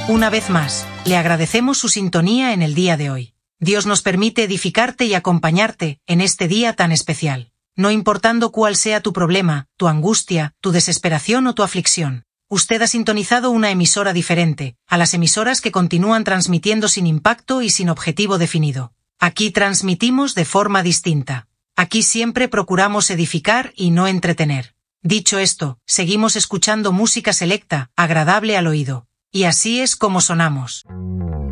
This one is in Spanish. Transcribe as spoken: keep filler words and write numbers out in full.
Una vez más, le agradecemos su sintonía en el día de hoy. Dios nos permite edificarte y acompañarte en este día tan especial. No importando cuál sea tu problema, tu angustia, tu desesperación o tu aflicción, usted ha sintonizado una emisora diferente a las emisoras que continúan transmitiendo sin impacto y sin objetivo definido. Aquí transmitimos de forma distinta. Aquí siempre procuramos edificar y no entretener. Dicho esto, seguimos escuchando música selecta, agradable al oído. Y así es como sonamos.